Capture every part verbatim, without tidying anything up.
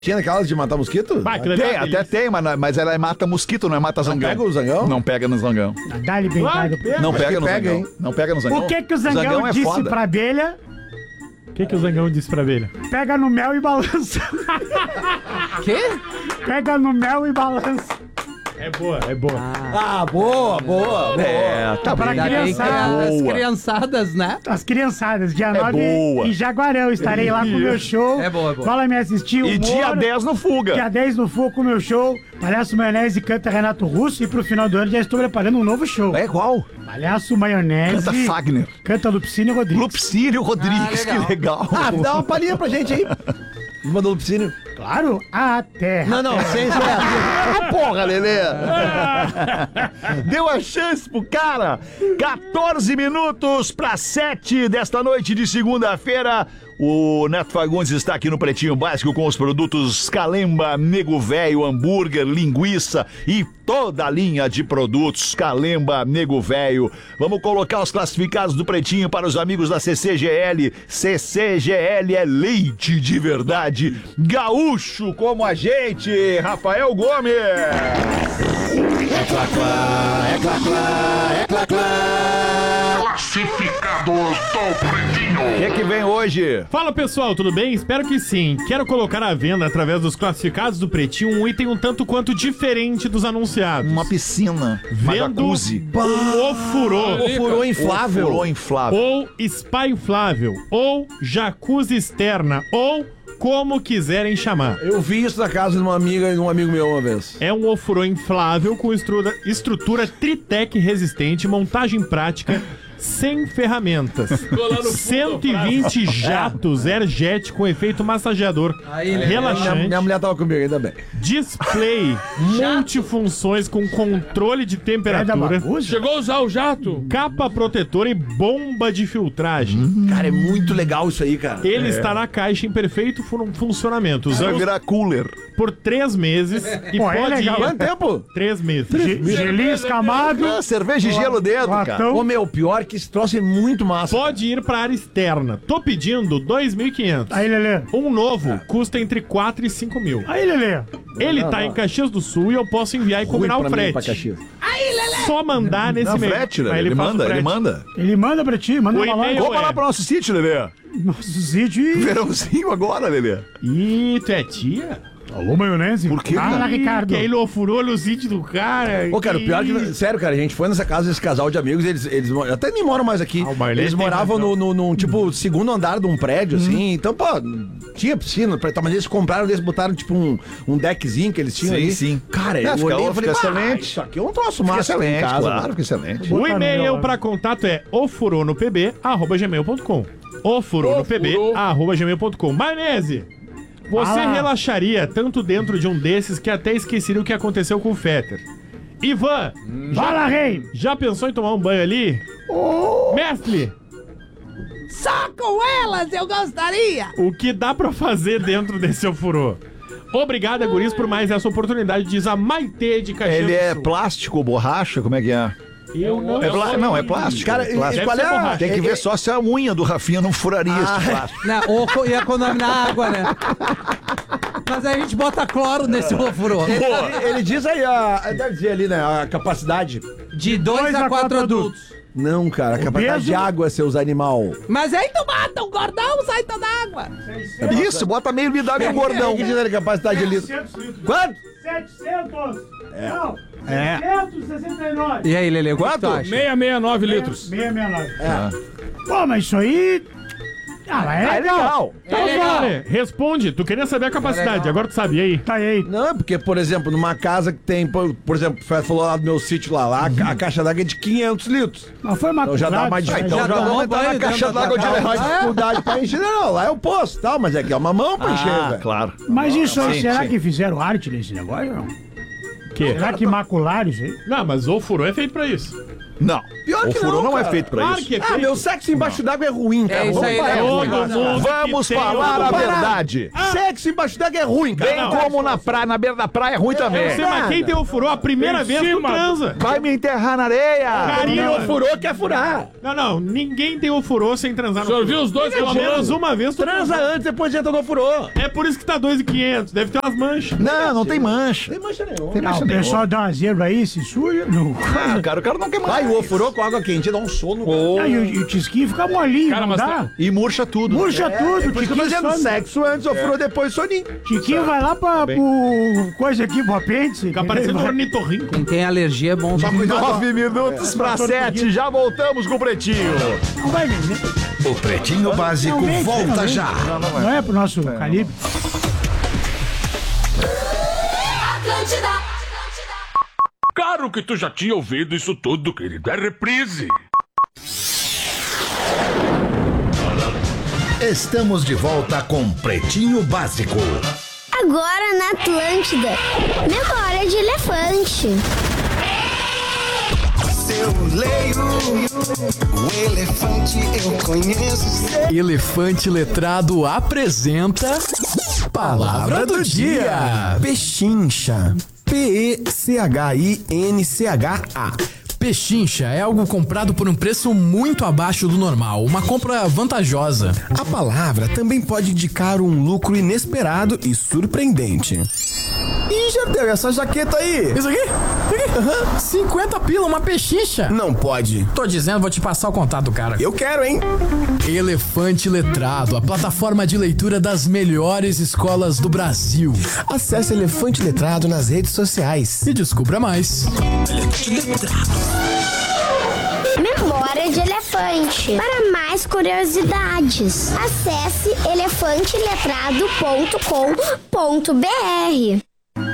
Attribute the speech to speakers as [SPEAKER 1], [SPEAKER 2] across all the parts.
[SPEAKER 1] Tinha naquelas de matar mosquito?
[SPEAKER 2] Bah,
[SPEAKER 3] Tem,
[SPEAKER 2] é
[SPEAKER 3] até tem, mas, mas ela mata mosquito, não é mata zangão.
[SPEAKER 1] Pega o zangão?
[SPEAKER 3] Não pega no zangão.
[SPEAKER 4] Dá-lhe bem
[SPEAKER 2] Claro,
[SPEAKER 4] dado.
[SPEAKER 2] pega.
[SPEAKER 3] Não
[SPEAKER 1] Acho
[SPEAKER 3] pega
[SPEAKER 1] que
[SPEAKER 3] no
[SPEAKER 1] pega,
[SPEAKER 3] zangão.
[SPEAKER 1] hein?
[SPEAKER 3] Não pega no zangão.
[SPEAKER 4] O que que o Zangão,
[SPEAKER 3] Zangão é
[SPEAKER 4] disse
[SPEAKER 3] foda.
[SPEAKER 4] pra abelha?
[SPEAKER 2] O que, que o Zangão disse pra abelha?
[SPEAKER 4] Pega no mel e balança.
[SPEAKER 5] Quê?
[SPEAKER 4] Pega no mel e balança.
[SPEAKER 2] É boa, é boa.
[SPEAKER 1] Ah, boa, boa, boa.
[SPEAKER 3] É, tá
[SPEAKER 4] Pra
[SPEAKER 3] bem.
[SPEAKER 5] Ainda bem que
[SPEAKER 4] criançada.
[SPEAKER 5] as
[SPEAKER 3] Boa.
[SPEAKER 5] criançadas, né?
[SPEAKER 4] As criançadas, dia
[SPEAKER 3] É
[SPEAKER 4] nove
[SPEAKER 3] boa.
[SPEAKER 4] em Jaguarão. Estarei lá com o meu show.
[SPEAKER 5] É boa, é boa.
[SPEAKER 4] Cola me assistir.
[SPEAKER 3] E
[SPEAKER 4] humor.
[SPEAKER 3] dia dez no Fuga.
[SPEAKER 4] Dia dez no Foco com o meu show. Palhaço Maionese canta Renato Russo. E pro final do ano já estou preparando um novo show.
[SPEAKER 3] É qual?
[SPEAKER 4] Palhaço Maionese.
[SPEAKER 3] Canta Fagner.
[SPEAKER 4] Canta Lupicínio Rodrigues.
[SPEAKER 3] Lupicínio Rodrigues,
[SPEAKER 5] Ah, legal.
[SPEAKER 3] que legal.
[SPEAKER 1] Ah, dá uma palhinha pra gente aí. Me mandou o piscínio.
[SPEAKER 4] Claro, a terra.
[SPEAKER 1] Não, não, sem ser.
[SPEAKER 3] Ah, porra, Lelê! Deu a chance pro cara! quatorze minutos para sete desta noite de segunda-feira. O Neto Fagundes está aqui no Pretinho Básico com os produtos Calemba, Nego Véio, hambúrguer, linguiça e toda a linha de produtos Calemba, Nego Véio. Vamos colocar os classificados do Pretinho para os amigos da C C G L. C C G L é leite de verdade. Gaúcho como a gente, Rafael Gomes.
[SPEAKER 1] É clá, clá, é clá, clá, é clá, clá.
[SPEAKER 6] Classificados do Pretinho.
[SPEAKER 3] O que, que vem hoje?
[SPEAKER 2] Fala pessoal, tudo bem? Espero que sim. Quero colocar à venda, através dos classificados do Pretinho, um item um tanto quanto diferente dos anunciados.
[SPEAKER 3] Uma piscina. Uma
[SPEAKER 2] Vendo
[SPEAKER 3] jacuzzi.
[SPEAKER 2] um ofurô,
[SPEAKER 1] Furou inflável.
[SPEAKER 3] Furou inflável.
[SPEAKER 2] ou spa inflável, ou jacuzzi externa, ou como quiserem chamar.
[SPEAKER 1] Eu vi isso na casa de uma amiga e de um amigo meu uma vez.
[SPEAKER 2] É um ofurô inflável com estrutura, estrutura Tritec resistente, montagem prática, sem ferramentas. cento e vinte jatos Airjet com efeito massageador
[SPEAKER 5] Aí, Lelê.
[SPEAKER 1] Minha,
[SPEAKER 2] relaxante.
[SPEAKER 1] minha mulher tava comigo, ainda bem.
[SPEAKER 2] Display multifunções com controle de
[SPEAKER 4] É da
[SPEAKER 2] temperatura,
[SPEAKER 4] bagunça?
[SPEAKER 7] Chegou a usar o jato?
[SPEAKER 2] capa protetora e bomba de filtragem.
[SPEAKER 1] Cara, é muito legal isso aí, cara.
[SPEAKER 2] Ele está na caixa em perfeito fun- funcionamento.
[SPEAKER 3] Vai
[SPEAKER 2] Usamos
[SPEAKER 3] virar cooler.
[SPEAKER 2] por três meses e
[SPEAKER 4] Pô, é
[SPEAKER 2] pode
[SPEAKER 4] legal.
[SPEAKER 2] ir...
[SPEAKER 1] Quanto tempo?
[SPEAKER 2] Três meses.
[SPEAKER 4] Ge- Gelinho escamado.
[SPEAKER 3] Ah, cerveja e gelo dentro, cara.
[SPEAKER 4] latão.
[SPEAKER 1] Ô, meu, pior que esse troço é muito massa.
[SPEAKER 2] Pode ir para área externa. Tô pedindo dois mil e quinhentos.
[SPEAKER 4] Aí, Lelê.
[SPEAKER 2] Um novo custa entre quatro e cinco mil.
[SPEAKER 4] Aí, Lelê.
[SPEAKER 2] Ele tá em Caxias do Sul e eu posso enviar e
[SPEAKER 1] Ruim
[SPEAKER 2] combinar o
[SPEAKER 1] pra mim, pra
[SPEAKER 2] frete.
[SPEAKER 1] Caxias.
[SPEAKER 2] Só mandar nesse
[SPEAKER 3] Não,
[SPEAKER 2] e-mail.
[SPEAKER 3] frete,
[SPEAKER 2] Aí
[SPEAKER 3] Lelê. Ele,
[SPEAKER 2] faz o
[SPEAKER 3] manda, ele
[SPEAKER 2] frete.
[SPEAKER 3] manda.
[SPEAKER 4] Ele manda pra ti, manda
[SPEAKER 2] O
[SPEAKER 4] pra lá.
[SPEAKER 2] e-mail-
[SPEAKER 3] Vamos
[SPEAKER 2] é.
[SPEAKER 3] lá pro nosso sítio, Lelê.
[SPEAKER 4] Nosso sítio e...
[SPEAKER 3] Verãozinho agora, Lelê.
[SPEAKER 2] Ih, tu é tia?
[SPEAKER 4] Alô, maionese?
[SPEAKER 3] Por quê,
[SPEAKER 4] Fala,
[SPEAKER 3] cara?
[SPEAKER 4] Ricardo.
[SPEAKER 2] Que ele ofurou no sítio do cara.
[SPEAKER 1] Ô, cara, o pior que. Sério, cara, a gente foi nessa casa desse casal de amigos, eles, eles mo- até nem moram mais aqui.
[SPEAKER 2] Ah, o Marlene
[SPEAKER 1] Eles
[SPEAKER 2] tem
[SPEAKER 1] moravam
[SPEAKER 2] razão.
[SPEAKER 1] no, no, no, tipo, segundo andar de um prédio, assim. Então, pô, tinha piscina, pra- mas eles compraram, eles botaram, tipo, um, um deckzinho que eles tinham
[SPEAKER 3] Sim,
[SPEAKER 1] ali.
[SPEAKER 3] sim.
[SPEAKER 1] Cara,
[SPEAKER 3] Não,
[SPEAKER 1] eu
[SPEAKER 3] fica-
[SPEAKER 1] olhei e falei,
[SPEAKER 3] fica
[SPEAKER 1] "Ah,
[SPEAKER 3] excelente.
[SPEAKER 1] isso aqui é um troço
[SPEAKER 3] Fica
[SPEAKER 1] massa aqui em
[SPEAKER 3] excelente,
[SPEAKER 1] casa,
[SPEAKER 3] claro,
[SPEAKER 1] mano."
[SPEAKER 3] fica excelente.
[SPEAKER 2] O
[SPEAKER 4] Bota
[SPEAKER 2] e-mail
[SPEAKER 4] melhor.
[SPEAKER 2] para contato é ofuronopb arroba gmail ponto com. ofuronopb arroba gmail ponto com. Maionese, você
[SPEAKER 4] Fala.
[SPEAKER 2] relaxaria tanto dentro de um desses que até esqueceria o que aconteceu com o Fetter. Ivan,
[SPEAKER 4] Fala, rei.
[SPEAKER 2] já pensou em tomar um banho ali? Mestre,
[SPEAKER 5] Só com elas eu gostaria!
[SPEAKER 2] o que dá pra fazer dentro desse ofurô? Obrigado, guris, por mais essa oportunidade, diz a Maitê de Caxias
[SPEAKER 3] Ele
[SPEAKER 2] do
[SPEAKER 3] é
[SPEAKER 2] Sul.
[SPEAKER 3] plástico ou borracha? Como é que é?
[SPEAKER 2] Eu não
[SPEAKER 3] É pla-
[SPEAKER 2] sei.
[SPEAKER 3] Não, é plástico.
[SPEAKER 1] Cara,
[SPEAKER 3] é
[SPEAKER 1] e-
[SPEAKER 3] plástico.
[SPEAKER 1] e qual é
[SPEAKER 2] Deve ser
[SPEAKER 1] a-
[SPEAKER 2] borracha.
[SPEAKER 3] Tem que
[SPEAKER 1] é-
[SPEAKER 3] ver só se a unha do Rafinha não furaria
[SPEAKER 1] Ah.
[SPEAKER 3] esse plástico.
[SPEAKER 5] Não, ou co- ia economizar água, né? Mas aí a gente bota cloro nesse ofurô.
[SPEAKER 1] Ele, ele diz aí, a, deve dizer ali, né, a capacidade.
[SPEAKER 5] De dois a quatro adultos.
[SPEAKER 1] Não, cara, a capacidade
[SPEAKER 4] peso?
[SPEAKER 1] de água, seus animal.
[SPEAKER 5] Mas aí tu mata o gordão, sai toda a água.
[SPEAKER 3] Isso, bota meio litro d'água e gordão.
[SPEAKER 1] O que diz ali, capacidade de litro?
[SPEAKER 4] setecentos litros.
[SPEAKER 1] Quanto?
[SPEAKER 4] setecentos. Não.
[SPEAKER 2] É.
[SPEAKER 4] setecentos e sessenta e nove.
[SPEAKER 5] E aí, Lele, o que que tu
[SPEAKER 3] Quanto?
[SPEAKER 5] acha?
[SPEAKER 7] seiscentos e sessenta e nove litros.
[SPEAKER 4] seiscentos e sessenta e nove.
[SPEAKER 1] É.
[SPEAKER 4] Pô, mas isso aí... Ah, mas é
[SPEAKER 1] Ah, é
[SPEAKER 4] legal.
[SPEAKER 1] legal.
[SPEAKER 2] Então,
[SPEAKER 5] É legal.
[SPEAKER 2] Vale, responde. Tu queria saber a capacidade,
[SPEAKER 5] legal.
[SPEAKER 2] agora tu sabe. E aí?
[SPEAKER 4] Tá aí.
[SPEAKER 1] Não, é porque, por exemplo, numa casa que tem, por, por exemplo, o Fred falou lá do meu sítio lá, lá a, a caixa d'água é de quinhentos litros.
[SPEAKER 4] Mas foi uma
[SPEAKER 1] Então já dá mais
[SPEAKER 4] isso aí.
[SPEAKER 1] então
[SPEAKER 5] já
[SPEAKER 1] já
[SPEAKER 5] tomou
[SPEAKER 1] vamos entrar
[SPEAKER 5] banho
[SPEAKER 1] na caixa
[SPEAKER 5] dentro da
[SPEAKER 1] d'água de
[SPEAKER 5] casa.
[SPEAKER 1] mais
[SPEAKER 5] Ah, é?
[SPEAKER 1] dificuldade pra encher. Não, lá é o poço, tal, mas é que é uma mão pra encher,
[SPEAKER 3] Ah,
[SPEAKER 1] velho.
[SPEAKER 3] claro.
[SPEAKER 4] Mas isso aí,
[SPEAKER 3] Sim,
[SPEAKER 4] será
[SPEAKER 3] sim.
[SPEAKER 4] que fizeram arte nesse negócio? Não?
[SPEAKER 2] Que?
[SPEAKER 4] Será que macularam isso aí?
[SPEAKER 2] Não, mas o ofurô é feito pra isso.
[SPEAKER 3] Não.
[SPEAKER 1] Pior
[SPEAKER 3] o
[SPEAKER 1] que
[SPEAKER 3] furô
[SPEAKER 1] não,
[SPEAKER 3] não é
[SPEAKER 1] cara.
[SPEAKER 3] feito pra
[SPEAKER 2] Claro
[SPEAKER 3] isso.
[SPEAKER 2] que é
[SPEAKER 1] Ah,
[SPEAKER 2] feito.
[SPEAKER 1] meu sexo embaixo d'água é ruim, cara.
[SPEAKER 5] É, isso aí,
[SPEAKER 1] Vamos
[SPEAKER 5] é
[SPEAKER 1] parar
[SPEAKER 5] ruim.
[SPEAKER 1] com esse
[SPEAKER 2] Todo mundo
[SPEAKER 3] Vamos
[SPEAKER 2] que tem
[SPEAKER 3] falar
[SPEAKER 2] um-
[SPEAKER 3] a
[SPEAKER 1] parar.
[SPEAKER 3] verdade.
[SPEAKER 1] Sexo embaixo d'água é ruim, cara.
[SPEAKER 3] Bem como na praia, na beira da praia é ruim também.
[SPEAKER 2] Eu sei, mas quem tem o furô a primeira
[SPEAKER 7] Em
[SPEAKER 2] vez tu
[SPEAKER 7] cima.
[SPEAKER 2] transa.
[SPEAKER 3] Vai me enterrar na areia.
[SPEAKER 1] Carinho
[SPEAKER 2] Não,
[SPEAKER 1] não furou, quer furar.
[SPEAKER 2] Não, não, ninguém tem o furô sem transar
[SPEAKER 7] O
[SPEAKER 2] no
[SPEAKER 7] senhor
[SPEAKER 2] furô.
[SPEAKER 7] viu os dois
[SPEAKER 2] Pelo menos
[SPEAKER 7] cochilando?
[SPEAKER 2] uma vez tu
[SPEAKER 1] Transa antes, depois entra no furô.
[SPEAKER 2] É por isso que tá dois mil e quinhentos. Deve ter umas manchas.
[SPEAKER 3] Não, não tem mancha.
[SPEAKER 1] Tem mancha nenhuma.
[SPEAKER 3] Tem
[SPEAKER 4] Ah,
[SPEAKER 3] mancha
[SPEAKER 4] o pessoal dá uma zebra aí, se suja. Não.
[SPEAKER 3] Ah, cara, o cara não quer
[SPEAKER 1] Vai,
[SPEAKER 3] mais.
[SPEAKER 1] o furou com água quente, dá um sono.
[SPEAKER 4] Ah, e, o, e o tisquinho fica molinho,
[SPEAKER 7] Cara,
[SPEAKER 4] não
[SPEAKER 7] mas
[SPEAKER 4] dá?
[SPEAKER 7] tá-
[SPEAKER 3] E murcha tudo.
[SPEAKER 4] Murcha tudo, o
[SPEAKER 1] Por isso que eu tô
[SPEAKER 4] tiquinho
[SPEAKER 1] dizendo
[SPEAKER 4] some.
[SPEAKER 1] sexo antes, o furou depois, soninho.
[SPEAKER 4] Tiquinho vai lá pra, pro coisa aqui, pro apêndice.
[SPEAKER 2] Fica parecendo um ornitorrinco.
[SPEAKER 5] Quem tem alergia é bom.
[SPEAKER 1] Só cuidado.
[SPEAKER 3] Nove minutos pra sete, já voltamos com o Pretinho.
[SPEAKER 4] Não vai vender.
[SPEAKER 8] O Pretinho Básico
[SPEAKER 4] Não vende,
[SPEAKER 8] volta
[SPEAKER 4] não vende.
[SPEAKER 8] já.
[SPEAKER 4] Não é pro nosso calibre.
[SPEAKER 6] Claro que tu já tinha ouvido isso tudo, querido. É reprise.
[SPEAKER 8] Estamos de volta com Pretinho Básico.
[SPEAKER 9] Agora na Atlântida, memória de elefante.
[SPEAKER 10] Eu leio o elefante, eu conheço.
[SPEAKER 11] Elefante Letrado apresenta Palavra do Dia.
[SPEAKER 10] Pechincha. P E C H I N C H A.
[SPEAKER 11] Pechincha é algo comprado por um preço muito abaixo do normal, uma compra vantajosa.
[SPEAKER 10] A palavra também pode indicar um lucro inesperado e surpreendente. Ih, Jardel, e essa jaqueta aí?
[SPEAKER 11] Isso aqui? Isso aqui? Uhum. cinquenta pila, uma pechincha.
[SPEAKER 10] Não pode.
[SPEAKER 11] Tô dizendo, vou te passar o contato do cara.
[SPEAKER 10] Eu quero, hein?
[SPEAKER 11] Elefante Letrado, a plataforma de leitura das melhores escolas do Brasil.
[SPEAKER 10] Acesse Elefante Letrado nas redes sociais.
[SPEAKER 11] E descubra mais.
[SPEAKER 9] Memória de elefante. Para mais curiosidades, acesse elefante letrado ponto com ponto b r.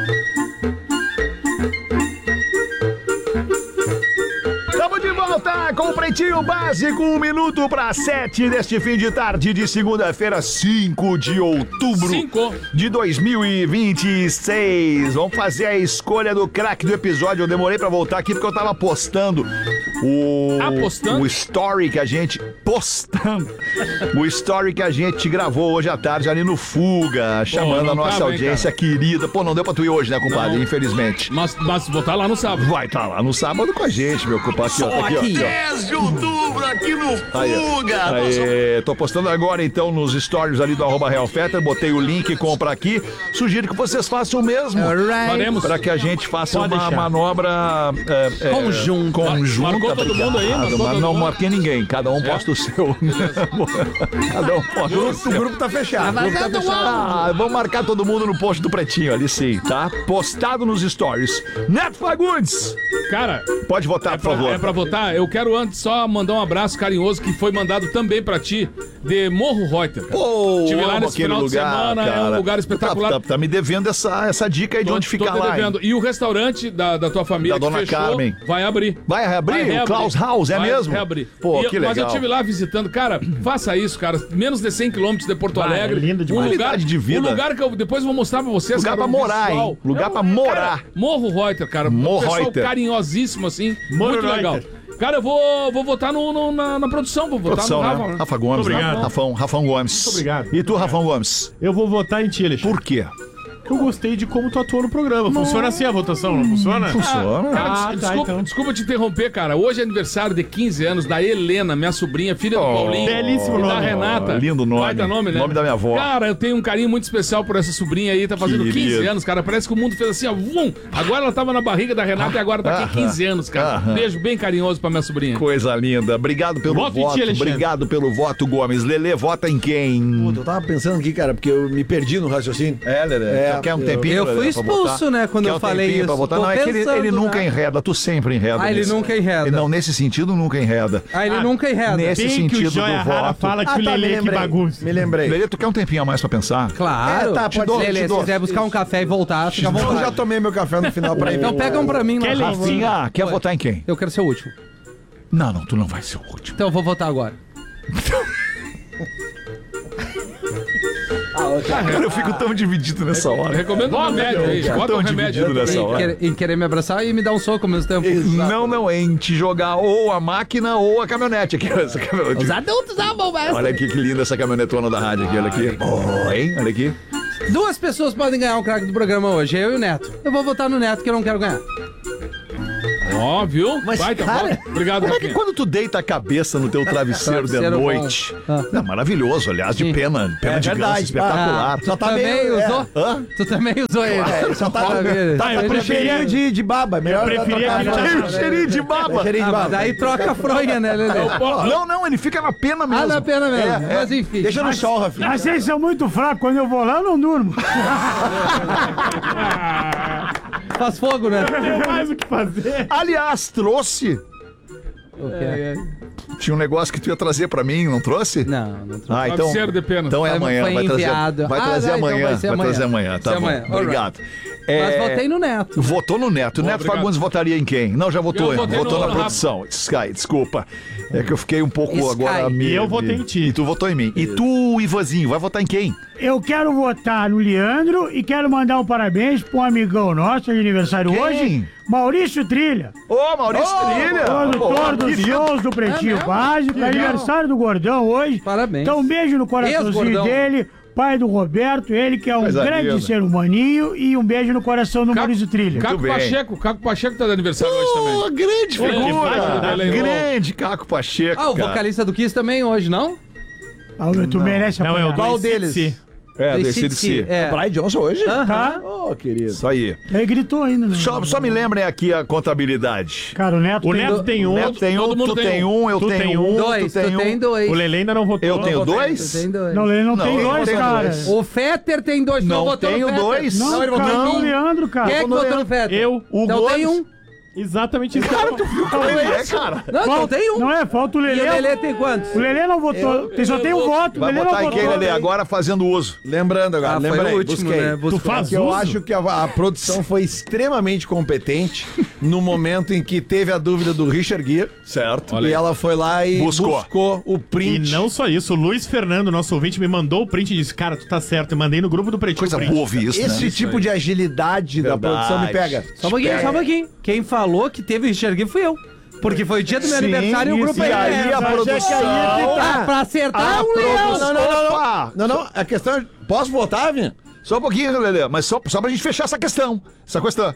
[SPEAKER 3] Estamos de volta com o Pretinho Básico, um minuto para sete deste fim de tarde de segunda-feira, cinco de outubro
[SPEAKER 7] Cinco.
[SPEAKER 3] de dois mil e vinte e seis. Vamos fazer a escolha do craque do episódio. Eu demorei para voltar aqui porque eu tava postando o,
[SPEAKER 7] Ah, postando?
[SPEAKER 3] o story que a gente... Postando o story que a gente gravou hoje à tarde ali no Fuga, chamando
[SPEAKER 7] não
[SPEAKER 3] a nossa
[SPEAKER 7] tava, hein,
[SPEAKER 3] audiência querida. Pô, não deu pra tu ir hoje, né, compadre?
[SPEAKER 7] Não.
[SPEAKER 3] Infelizmente.
[SPEAKER 7] Mas, mas botar lá no sábado.
[SPEAKER 3] Vai estar tá lá no sábado com a gente, meu compadre. Aqui, ó, tá aqui, ó, aqui, ó.
[SPEAKER 8] dez de outubro aqui no
[SPEAKER 3] Aí,
[SPEAKER 8] Fuga.
[SPEAKER 3] ó. Aí, tô postando agora então nos stories ali do arroba Real Feta, botei o link, compra aqui. Sugiro que vocês façam o mesmo.
[SPEAKER 7] Faremos.
[SPEAKER 3] Para que a gente faça
[SPEAKER 2] Pode
[SPEAKER 3] uma
[SPEAKER 2] deixar.
[SPEAKER 3] manobra é, é,
[SPEAKER 5] Conjunta.
[SPEAKER 3] conjunta.
[SPEAKER 7] Marcou todo
[SPEAKER 3] obrigado.
[SPEAKER 7] mundo aí? Marcou
[SPEAKER 3] Mas
[SPEAKER 7] todo
[SPEAKER 3] não
[SPEAKER 7] mundo?
[SPEAKER 3] marquei ninguém, cada um posta o seu. Cada um posta o
[SPEAKER 1] O
[SPEAKER 3] seu.
[SPEAKER 1] grupo tá fechado. O grupo tá fechado.
[SPEAKER 3] Ah, vamos marcar todo mundo no post do Pretinho ali sim, tá? Postado nos stories. Neto Fagundes,
[SPEAKER 7] Cara,
[SPEAKER 3] pode votar,
[SPEAKER 7] é
[SPEAKER 3] por
[SPEAKER 7] pra,
[SPEAKER 3] favor.
[SPEAKER 7] é pra votar. Eu quero antes só mandar um abraço carinhoso que foi mandado também pra ti, de Morro Reuter. cara.
[SPEAKER 3] Pô,
[SPEAKER 7] Tive lá
[SPEAKER 3] amo
[SPEAKER 7] nesse
[SPEAKER 3] aquele
[SPEAKER 7] final de
[SPEAKER 3] lugar,
[SPEAKER 7] semana, é um
[SPEAKER 3] cara.
[SPEAKER 7] lugar espetacular.
[SPEAKER 3] Tá, tá- tá me devendo essa, essa dica aí de
[SPEAKER 7] Tô-
[SPEAKER 3] onde
[SPEAKER 7] tô
[SPEAKER 3] ficar
[SPEAKER 7] te
[SPEAKER 3] lá.
[SPEAKER 7] devendo.
[SPEAKER 3] hein?
[SPEAKER 7] E o restaurante da, da tua família
[SPEAKER 3] Da Dona
[SPEAKER 7] que fechou,
[SPEAKER 3] Carmen.
[SPEAKER 7] vai abrir.
[SPEAKER 3] Vai reabrir? O Klaus House, é
[SPEAKER 7] Vai
[SPEAKER 3] mesmo?
[SPEAKER 7] reabrir.
[SPEAKER 3] Pô,
[SPEAKER 7] E-
[SPEAKER 3] que
[SPEAKER 7] Mas eu
[SPEAKER 3] legal.
[SPEAKER 7] estive lá visitando. Cara, faça isso, cara. Menos de cem quilômetros de Porto
[SPEAKER 2] Vai,
[SPEAKER 7] Alegre.
[SPEAKER 2] é lindo demais.
[SPEAKER 7] Um lugar,
[SPEAKER 3] Qualidade de vida.
[SPEAKER 7] Um lugar que eu depois vou mostrar pra vocês.
[SPEAKER 3] Lugar
[SPEAKER 7] cara,
[SPEAKER 3] pra
[SPEAKER 7] o
[SPEAKER 3] morar,
[SPEAKER 7] visual.
[SPEAKER 3] hein? Lugar
[SPEAKER 7] É um-
[SPEAKER 3] pra morar.
[SPEAKER 7] Cara, Morro Reuter, cara.
[SPEAKER 3] Morro
[SPEAKER 7] um pessoal
[SPEAKER 3] Reuter.
[SPEAKER 7] carinhosíssimo, assim.
[SPEAKER 2] Morro
[SPEAKER 7] muito legal.
[SPEAKER 2] Reuter.
[SPEAKER 7] Cara, eu vou, vou votar no, no- na, na produção. Vou votar
[SPEAKER 3] Produção,
[SPEAKER 7] no
[SPEAKER 3] né?
[SPEAKER 7] Rafa.
[SPEAKER 3] Rafa Gomes,
[SPEAKER 2] Muito
[SPEAKER 3] né?
[SPEAKER 2] obrigado.
[SPEAKER 3] Rafão, Rafão Gomes. Muito
[SPEAKER 2] obrigado.
[SPEAKER 3] E tu, Rafão Gomes?
[SPEAKER 2] Eu vou votar em ti, Alexandre.
[SPEAKER 3] Por quê?
[SPEAKER 2] Eu gostei de como tu atuou no programa. Funciona assim a votação, não funciona?
[SPEAKER 3] Funciona.
[SPEAKER 7] Cara,
[SPEAKER 2] Ah,
[SPEAKER 7] des-
[SPEAKER 2] tá,
[SPEAKER 7] desculpa,
[SPEAKER 2] então.
[SPEAKER 7] desculpa te interromper, cara. Hoje é aniversário de quinze anos da Helena, minha sobrinha, filha do
[SPEAKER 3] Oh,
[SPEAKER 7] Paulinho.
[SPEAKER 2] belíssimo
[SPEAKER 7] e da
[SPEAKER 2] nome.
[SPEAKER 7] Renata.
[SPEAKER 3] Lindo nome.
[SPEAKER 7] Baita nome, né?
[SPEAKER 3] Nome da minha avó.
[SPEAKER 7] Cara, eu tenho um carinho muito especial por essa sobrinha aí. Tá fazendo
[SPEAKER 3] Querido.
[SPEAKER 7] quinze anos, cara. Parece que o mundo fez assim, ó. Vum. Agora ela tava na barriga da Renata e agora tá
[SPEAKER 3] Aham.
[SPEAKER 7] aqui quinze anos, cara.
[SPEAKER 3] Aham.
[SPEAKER 7] Beijo bem carinhoso pra minha sobrinha.
[SPEAKER 3] Coisa linda. Obrigado pelo
[SPEAKER 2] Voto em ti,
[SPEAKER 3] voto.
[SPEAKER 2] Alexandre.
[SPEAKER 3] Obrigado pelo voto, Gomes. Lelê, vota em quem?
[SPEAKER 1] Puta, eu tava pensando aqui, cara, porque eu me perdi no raciocínio.
[SPEAKER 3] É, Lelê.
[SPEAKER 1] É,
[SPEAKER 3] Tu quer um
[SPEAKER 1] eu-
[SPEAKER 3] tempinho?
[SPEAKER 5] eu
[SPEAKER 3] Lelê,
[SPEAKER 5] fui
[SPEAKER 3] pra
[SPEAKER 5] expulso,
[SPEAKER 3] votar?
[SPEAKER 5] né, quando
[SPEAKER 3] Quer
[SPEAKER 5] eu
[SPEAKER 3] um
[SPEAKER 5] falei
[SPEAKER 3] tempinho
[SPEAKER 5] isso.
[SPEAKER 3] Pra votar?
[SPEAKER 5] Tô
[SPEAKER 3] Não, é que ele,
[SPEAKER 5] pensando,
[SPEAKER 3] ele nunca
[SPEAKER 5] né?
[SPEAKER 3] enreda. Tu sempre enreda.
[SPEAKER 5] Ah, ele
[SPEAKER 3] nisso.
[SPEAKER 5] nunca enreda.
[SPEAKER 3] Não, nesse sentido, nunca enreda.
[SPEAKER 5] Ah, ele nunca enreda.
[SPEAKER 3] Nesse
[SPEAKER 2] Bem
[SPEAKER 3] sentido
[SPEAKER 2] que o Joia
[SPEAKER 3] do
[SPEAKER 2] Rara
[SPEAKER 3] voto.
[SPEAKER 2] fala que
[SPEAKER 1] Ah,
[SPEAKER 2] o
[SPEAKER 1] tá, me
[SPEAKER 2] Lelê que
[SPEAKER 1] lembrei.
[SPEAKER 2] bagunça.
[SPEAKER 1] Me lembrei.
[SPEAKER 3] Lelê, tu quer um tempinho a mais pra pensar?
[SPEAKER 5] Claro.
[SPEAKER 1] É, tá,
[SPEAKER 3] Te
[SPEAKER 1] pode
[SPEAKER 3] dou,
[SPEAKER 1] ser.
[SPEAKER 3] te
[SPEAKER 5] Lelê, se
[SPEAKER 3] dou.
[SPEAKER 5] quiser buscar um café e voltar, fica à
[SPEAKER 1] Eu já
[SPEAKER 5] vontade.
[SPEAKER 1] tomei meu café no final pra ir.
[SPEAKER 5] Então pega um pra mim lá.
[SPEAKER 2] Quer
[SPEAKER 5] por favor.
[SPEAKER 3] Rafinha, quer
[SPEAKER 5] Oi.
[SPEAKER 3] votar em quem?
[SPEAKER 5] Eu quero ser o último.
[SPEAKER 3] Não, não, tu não vai ser o último.
[SPEAKER 5] Então eu vou votar agora.
[SPEAKER 1] Ah,
[SPEAKER 3] Cara, eu fico tão dividido nessa hora.
[SPEAKER 7] Recomendo um remédio aí.
[SPEAKER 3] Fico
[SPEAKER 7] Bota
[SPEAKER 3] tão
[SPEAKER 7] um remédio.
[SPEAKER 3] dividido nessa
[SPEAKER 5] Em
[SPEAKER 3] hora.
[SPEAKER 5] querer, em querer me abraçar e me dar um soco ao mesmo tempo.
[SPEAKER 3] Não, não, é em te jogar ou a máquina ou a caminhonete aqui. Essa caminhonete.
[SPEAKER 5] Os adultos amam essa.
[SPEAKER 3] Olha aqui que linda essa caminhonetona da rádio aqui, olha aqui. Oh, hein? Olha aqui.
[SPEAKER 5] Duas pessoas podem ganhar um craque do programa hoje, eu e o Neto. Eu vou votar no Neto, que eu não quero ganhar.
[SPEAKER 7] Ó, viu?
[SPEAKER 1] Mas,
[SPEAKER 7] Vai, tá
[SPEAKER 1] cara,
[SPEAKER 7] bom. Obrigado,
[SPEAKER 3] Como é que
[SPEAKER 7] Rafinha.
[SPEAKER 3] quando tu deita a cabeça no teu travesseiro de
[SPEAKER 5] Travesseiro
[SPEAKER 3] noite...
[SPEAKER 5] bom. Ah.
[SPEAKER 3] É maravilhoso, aliás, de
[SPEAKER 5] Sim.
[SPEAKER 3] pena. Pena
[SPEAKER 1] É
[SPEAKER 3] de
[SPEAKER 1] verdade.
[SPEAKER 3] ganso, espetacular.
[SPEAKER 5] Ah, tu
[SPEAKER 1] Só tá
[SPEAKER 5] também
[SPEAKER 1] meio-
[SPEAKER 5] usou?
[SPEAKER 3] é. Hã?
[SPEAKER 5] Tu também usou ele.
[SPEAKER 1] É, só tá,
[SPEAKER 5] Maravilha.
[SPEAKER 1] tá, eu
[SPEAKER 2] Seja
[SPEAKER 1] preferia
[SPEAKER 2] bem-
[SPEAKER 1] de, de baba. Melhor
[SPEAKER 2] preferia
[SPEAKER 1] trocar-
[SPEAKER 2] que ele
[SPEAKER 3] Tem um cheirinho de baba.
[SPEAKER 1] É cheirinho de
[SPEAKER 5] Ah, mas
[SPEAKER 1] baba.
[SPEAKER 5] daí troca a fronha, né, Lelê?
[SPEAKER 3] Não, não, ele fica na pena mesmo.
[SPEAKER 5] Ah, na pena mesmo.
[SPEAKER 3] É, é.
[SPEAKER 5] Mas enfim.
[SPEAKER 1] Deixa no sol, Rafinha.
[SPEAKER 4] Mas vocês são muito fracos. Quando eu vou lá, eu não durmo.
[SPEAKER 5] Faz fogo, né?
[SPEAKER 2] Tem mais o que fazer.
[SPEAKER 3] Aliás, trouxe.
[SPEAKER 5] O quê?
[SPEAKER 3] Tinha um negócio que tu ia trazer pra mim, não trouxe?
[SPEAKER 5] Não, não trouxe.
[SPEAKER 3] Ah, então.
[SPEAKER 7] Travesseiro de pena.
[SPEAKER 3] Então é
[SPEAKER 5] Foi-
[SPEAKER 3] amanhã.
[SPEAKER 5] foi
[SPEAKER 3] Vai trazer,
[SPEAKER 5] enviado.
[SPEAKER 3] vai
[SPEAKER 5] Ah,
[SPEAKER 3] trazer
[SPEAKER 5] não, então
[SPEAKER 3] amanhã.
[SPEAKER 5] vai ser
[SPEAKER 3] vai
[SPEAKER 5] amanhã.
[SPEAKER 3] trazer amanhã,
[SPEAKER 5] Vai
[SPEAKER 3] tá
[SPEAKER 5] ser
[SPEAKER 3] bom.
[SPEAKER 5] amanhã. Alright.
[SPEAKER 3] Obrigado.
[SPEAKER 5] Mas
[SPEAKER 3] É,
[SPEAKER 5] votei no Neto.
[SPEAKER 3] Votou no Neto. O Neto
[SPEAKER 7] obrigado.
[SPEAKER 3] Fagundes votaria em quem? Não, já votou.
[SPEAKER 7] Eu votei
[SPEAKER 3] Votou
[SPEAKER 7] no
[SPEAKER 3] na
[SPEAKER 7] Rafa.
[SPEAKER 3] produção. Sky, desculpa. É que eu fiquei um pouco
[SPEAKER 5] Sky.
[SPEAKER 3] agora...
[SPEAKER 2] E eu votei em ti.
[SPEAKER 3] E tu votou em mim. E tu, Ivanzinho, vai votar em quem?
[SPEAKER 4] Eu quero votar no Leandro e quero mandar um parabéns pra um amigão nosso de aniversário
[SPEAKER 3] Quem?
[SPEAKER 4] hoje, Maurício Trilha.
[SPEAKER 3] Ô, Maurício Trilha!
[SPEAKER 4] Produtor dos
[SPEAKER 3] querido.
[SPEAKER 4] shows do Pretinho
[SPEAKER 5] É mesmo?
[SPEAKER 4] Básico,
[SPEAKER 5] Que legal.
[SPEAKER 4] aniversário do Gordão hoje.
[SPEAKER 5] Parabéns.
[SPEAKER 4] Então um beijo no coraçãozinho
[SPEAKER 5] Ex-Gordão.
[SPEAKER 4] dele, pai do Roberto, ele que é um
[SPEAKER 3] Coisa
[SPEAKER 4] grande
[SPEAKER 3] linda.
[SPEAKER 4] ser humaninho, e um beijo no coração do
[SPEAKER 7] Caco-
[SPEAKER 4] Maurício Trilha.
[SPEAKER 7] Caco
[SPEAKER 3] bem.
[SPEAKER 7] Pacheco. Caco Pacheco tá de aniversário hoje também.
[SPEAKER 3] Ô, grande
[SPEAKER 2] Grande
[SPEAKER 3] figura!
[SPEAKER 2] figura.
[SPEAKER 3] Grande Caco Pacheco,
[SPEAKER 5] Ah, o
[SPEAKER 3] cara.
[SPEAKER 5] vocalista do Kiss também hoje, não?
[SPEAKER 4] Ah, tu merece
[SPEAKER 2] Não, é o
[SPEAKER 4] apoiar.
[SPEAKER 1] Qual
[SPEAKER 2] dois
[SPEAKER 1] deles?
[SPEAKER 2] C.
[SPEAKER 3] É, do
[SPEAKER 5] Esse
[SPEAKER 3] A C D C.
[SPEAKER 5] É.
[SPEAKER 1] Brian Johnson hoje?
[SPEAKER 4] Tá?
[SPEAKER 1] Ô, querido.
[SPEAKER 3] Isso aí.
[SPEAKER 4] Ele gritou ainda, né?
[SPEAKER 3] Só, só me lembrem aqui a contabilidade.
[SPEAKER 4] Cara, o Neto
[SPEAKER 2] O
[SPEAKER 4] tem...
[SPEAKER 2] Neto tem um,
[SPEAKER 3] Neto tem um,
[SPEAKER 7] todo mundo
[SPEAKER 3] tu
[SPEAKER 7] tem
[SPEAKER 3] tem
[SPEAKER 7] um.
[SPEAKER 3] um, eu
[SPEAKER 2] Tu
[SPEAKER 3] tenho
[SPEAKER 2] tem
[SPEAKER 3] um,
[SPEAKER 2] um.
[SPEAKER 5] Dois,
[SPEAKER 3] tu tem um.
[SPEAKER 5] tem dois.
[SPEAKER 2] o Lele ainda não votou.
[SPEAKER 3] Eu tenho
[SPEAKER 5] Tu
[SPEAKER 3] dois?
[SPEAKER 5] tem dois.
[SPEAKER 4] Não, ele não,
[SPEAKER 3] Não,
[SPEAKER 4] tem
[SPEAKER 3] eu não
[SPEAKER 4] dois,
[SPEAKER 3] tenho
[SPEAKER 4] cara.
[SPEAKER 3] dois.
[SPEAKER 5] O Fetter tem dois. tu
[SPEAKER 3] Não
[SPEAKER 5] votou no
[SPEAKER 3] tenho
[SPEAKER 5] Fetter.
[SPEAKER 3] dois.
[SPEAKER 4] Não,
[SPEAKER 5] Não, ele
[SPEAKER 4] cara,
[SPEAKER 5] votou
[SPEAKER 4] não,
[SPEAKER 5] em um.
[SPEAKER 4] Leandro, cara.
[SPEAKER 5] Quem é que votou no Fetter?
[SPEAKER 2] Eu.
[SPEAKER 3] O
[SPEAKER 5] Então
[SPEAKER 3] Gomes.
[SPEAKER 5] tem um.
[SPEAKER 2] Exatamente isso.
[SPEAKER 3] Cara, tu viu como ele é, cara?
[SPEAKER 5] Não, então tem um.
[SPEAKER 4] Não é, falta o
[SPEAKER 5] E
[SPEAKER 4] Lelê.
[SPEAKER 5] o Lelê tem quantos?
[SPEAKER 4] O Lelê não votou. Tem- só tem um voto. O
[SPEAKER 3] Vai
[SPEAKER 4] Lelê não
[SPEAKER 3] botar em
[SPEAKER 4] votou.
[SPEAKER 3] quem, Lelê? Agora fazendo uso.
[SPEAKER 1] Lembrando agora,
[SPEAKER 5] Ah, foi
[SPEAKER 1] lembrei,
[SPEAKER 5] o último,
[SPEAKER 1] busquei.
[SPEAKER 5] né?
[SPEAKER 2] Tu
[SPEAKER 5] Buscou.
[SPEAKER 2] faz
[SPEAKER 1] Que eu
[SPEAKER 2] uso?
[SPEAKER 1] acho que a, a produção foi extremamente competente no momento em que teve a dúvida do Richard Gere.
[SPEAKER 3] Certo.
[SPEAKER 1] E ela foi lá e
[SPEAKER 3] Buscou.
[SPEAKER 1] buscou, o
[SPEAKER 2] E
[SPEAKER 1] print.
[SPEAKER 2] não só isso, o Luiz Fernando, nosso ouvinte, me mandou o print e disse: Cara, tu tá certo. Eu mandei no grupo do Pretinho.
[SPEAKER 3] Coisa
[SPEAKER 2] print.
[SPEAKER 3] boa ouvir isso,
[SPEAKER 1] Esse
[SPEAKER 3] né?
[SPEAKER 1] tipo de agilidade da
[SPEAKER 3] Verdade.
[SPEAKER 1] produção me pega.
[SPEAKER 5] Só um pouquinho, só um pouquinho. Quem falou que teve Richard Gere fui eu. Porque foi o dia do meu
[SPEAKER 3] Sim,
[SPEAKER 5] aniversário e o grupo
[SPEAKER 3] e aí a
[SPEAKER 1] Mas é que
[SPEAKER 3] produção...
[SPEAKER 1] aí é que tá.
[SPEAKER 5] Ah, pra acertar
[SPEAKER 3] A
[SPEAKER 5] um leão.
[SPEAKER 3] produção-
[SPEAKER 1] Não, não, não, não.
[SPEAKER 3] Opa!
[SPEAKER 1] Não, não. A questão é. Posso votar, Vinha?
[SPEAKER 3] Só um pouquinho, Lelê, mas só, só pra gente fechar essa questão. Essa questão.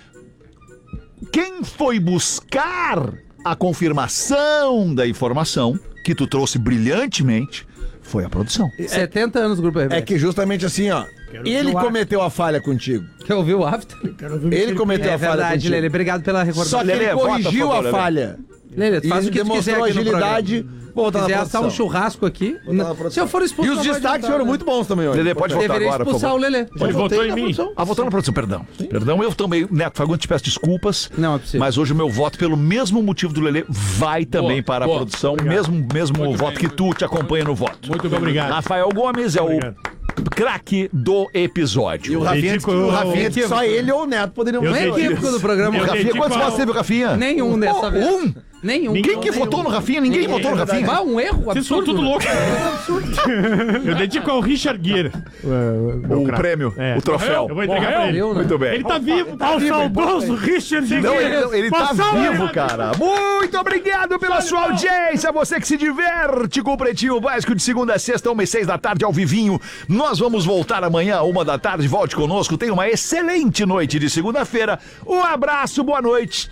[SPEAKER 3] Quem foi buscar a confirmação da informação que tu trouxe brilhantemente foi a produção.
[SPEAKER 5] setenta anos o grupo R B.
[SPEAKER 1] É que justamente assim, ó. Ele
[SPEAKER 4] ver o
[SPEAKER 1] cometeu a falha contigo.
[SPEAKER 5] Quer ouvir o after?
[SPEAKER 4] Quero ver o
[SPEAKER 1] Ele
[SPEAKER 4] que
[SPEAKER 1] cometeu
[SPEAKER 5] É
[SPEAKER 1] a falha
[SPEAKER 5] verdade,
[SPEAKER 1] contigo.
[SPEAKER 5] Lele. Obrigado pela recordação.
[SPEAKER 1] Só que
[SPEAKER 3] Lelê,
[SPEAKER 1] ele
[SPEAKER 3] vota,
[SPEAKER 1] corrigiu
[SPEAKER 3] por favor,
[SPEAKER 1] a
[SPEAKER 3] Lelê.
[SPEAKER 1] falha.
[SPEAKER 5] Lele, tu faz
[SPEAKER 1] E
[SPEAKER 5] o que tu quiser
[SPEAKER 1] demonstrou
[SPEAKER 5] aqui no
[SPEAKER 1] agilidade.
[SPEAKER 5] programa.
[SPEAKER 1] Vou botar
[SPEAKER 5] Se
[SPEAKER 1] na
[SPEAKER 5] quiser assar um
[SPEAKER 1] produção.
[SPEAKER 5] churrasco aqui...
[SPEAKER 1] Botar na produção.
[SPEAKER 5] Se eu for expulso...
[SPEAKER 1] E os
[SPEAKER 5] não vai
[SPEAKER 1] destaques
[SPEAKER 5] adiantar,
[SPEAKER 1] foram
[SPEAKER 5] né?
[SPEAKER 1] muito bons também hoje.
[SPEAKER 3] Lelê, pode votar
[SPEAKER 5] Deveria
[SPEAKER 3] agora, por
[SPEAKER 5] expulsar o
[SPEAKER 3] favor.
[SPEAKER 5] Lelê.
[SPEAKER 2] Ele votou em
[SPEAKER 1] na
[SPEAKER 2] mim.
[SPEAKER 1] produção.
[SPEAKER 3] Ah, votou na produção, perdão. Perdão, eu também, Neto Fagundes, te peço desculpas.
[SPEAKER 5] Não, é possível.
[SPEAKER 3] Mas hoje o meu voto, pelo mesmo motivo do Lelê, vai também
[SPEAKER 7] Boa,
[SPEAKER 3] para
[SPEAKER 7] boa.
[SPEAKER 3] a produção. Mesmo, mesmo
[SPEAKER 7] Muito
[SPEAKER 3] voto
[SPEAKER 7] bem,
[SPEAKER 3] que tu te acompanha no voto.
[SPEAKER 7] Muito bem.
[SPEAKER 2] Obrigado.
[SPEAKER 3] Rafael Gomes é
[SPEAKER 2] Obrigado.
[SPEAKER 3] o craque do episódio.
[SPEAKER 1] E o Rafinha,
[SPEAKER 2] dedico-
[SPEAKER 1] o Rafinha
[SPEAKER 2] eu-
[SPEAKER 1] disse que só ele ou o Neto poderiam
[SPEAKER 2] Eu
[SPEAKER 5] Não é
[SPEAKER 2] dedico-
[SPEAKER 5] equívoco do programa.
[SPEAKER 2] Eu
[SPEAKER 3] Rafinha,
[SPEAKER 2] dedico
[SPEAKER 3] quantos
[SPEAKER 2] ao-
[SPEAKER 3] votos teve o Rafinha?
[SPEAKER 5] Nenhum dessa
[SPEAKER 3] Oh,
[SPEAKER 5] vez.
[SPEAKER 3] Um?
[SPEAKER 5] Nenhum.
[SPEAKER 3] Quem que votou no Rafinha? Ninguém votou no Rafinha.
[SPEAKER 5] Bah, um erro
[SPEAKER 2] Vocês são
[SPEAKER 5] absurdo.
[SPEAKER 2] tudo louco. Eu dedico ao Richard Gere.
[SPEAKER 3] O prêmio,
[SPEAKER 2] É.
[SPEAKER 3] o troféu.
[SPEAKER 2] Eu vou entregar pra ele.
[SPEAKER 5] Morreu, né?
[SPEAKER 3] Muito bem.
[SPEAKER 2] Ele tá vivo, tá
[SPEAKER 4] Ao
[SPEAKER 2] vivo.
[SPEAKER 4] saudoso Richard
[SPEAKER 3] Não,
[SPEAKER 4] Gere.
[SPEAKER 3] ele, não, ele tá
[SPEAKER 4] Passou,
[SPEAKER 3] vivo,
[SPEAKER 4] né?
[SPEAKER 3] cara. Muito obrigado pela sua audiência. Você que se diverte com o Pretinho Básico de segunda a sexta, uma e seis da tarde, ao vivinho. Nós vamos voltar amanhã, uma da tarde. Volte conosco. Tenha uma excelente noite de segunda-feira. Um abraço, boa noite.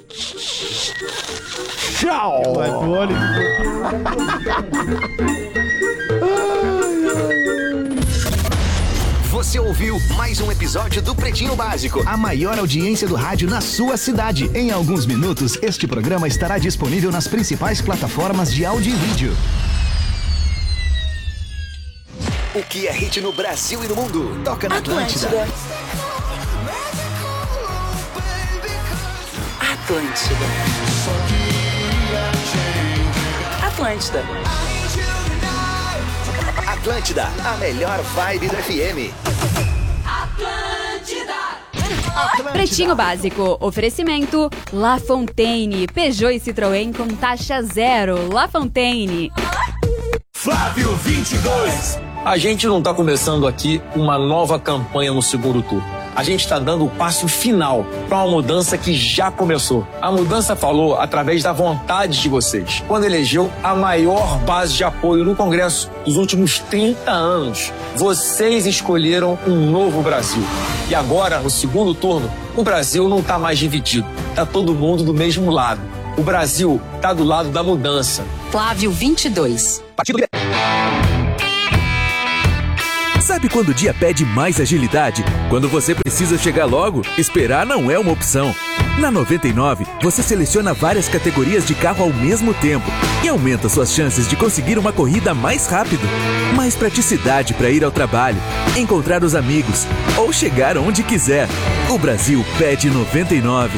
[SPEAKER 3] Tchau.
[SPEAKER 12] Você ouviu mais um episódio do Pretinho Básico, a maior audiência do rádio na sua cidade. Em alguns minutos, este programa estará disponível nas principais plataformas de áudio e vídeo. O que é hit no Brasil e no mundo? Toca na Atlântida.
[SPEAKER 13] Atlântida. Atlântida.
[SPEAKER 12] Atlântida, a melhor vibe do F M.
[SPEAKER 14] Pretinho Básico, oferecimento La Fontaine, Peugeot e Citroën com taxa zero. La Fontaine.
[SPEAKER 8] Flávio vinte e dois.
[SPEAKER 15] A gente não está começando aqui uma nova campanha no segundo turno. A gente está dando o passo final para uma mudança que já começou. A mudança falou através da vontade de vocês, quando elegeu a maior base de apoio no Congresso dos últimos trinta anos. Vocês escolheram um novo Brasil. E agora, no segundo turno, o Brasil não está mais dividido. Está todo mundo do mesmo lado. O Brasil está do lado da mudança.
[SPEAKER 13] Flávio vinte e dois.
[SPEAKER 15] Partido...
[SPEAKER 16] Sabe quando o dia pede mais agilidade? Quando você precisa chegar logo, esperar não é uma opção. Na noventa e nove, você seleciona várias categorias de carro ao mesmo tempo e aumenta suas chances de conseguir uma corrida mais rápido. Mais praticidade para ir ao trabalho, encontrar os amigos ou chegar onde quiser. O Brasil pede noventa e nove.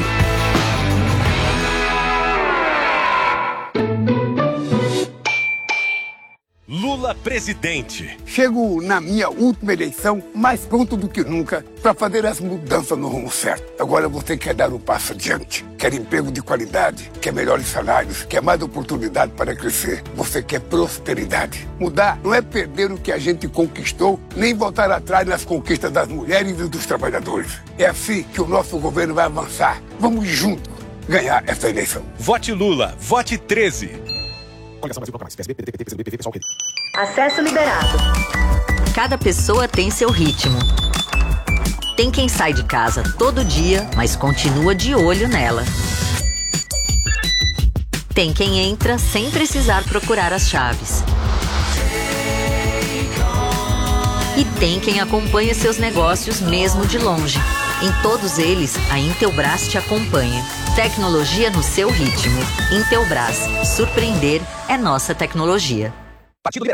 [SPEAKER 17] Lula presidente.
[SPEAKER 18] Chego na minha última eleição mais pronto do que nunca para fazer as mudanças no rumo certo. Agora você quer dar um passo adiante, quer emprego de qualidade, quer melhores salários, quer mais oportunidade para crescer. Você quer prosperidade. Mudar não é perder o que a gente conquistou, nem voltar atrás nas conquistas das mulheres e dos trabalhadores. É assim que o nosso governo vai avançar. Vamos juntos ganhar essa eleição.
[SPEAKER 17] Vote Lula, vote treze.
[SPEAKER 13] Acesso liberado. Cada pessoa tem seu ritmo. Tem quem sai de casa todo dia, mas continua de olho nela. Tem quem entra sem precisar procurar as chaves. E tem quem acompanha seus negócios mesmo de longe. Em todos eles, a Intelbras te acompanha. Tecnologia no seu ritmo. Intelbras. Surpreender é nossa tecnologia.
[SPEAKER 15] Partido